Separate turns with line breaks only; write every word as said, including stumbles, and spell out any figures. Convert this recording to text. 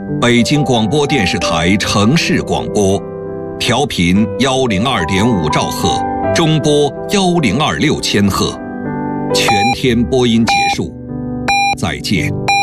北京广播电视台城市广播，调频幺零二点五兆赫，中波幺零二六千赫，全天播音结束，再见。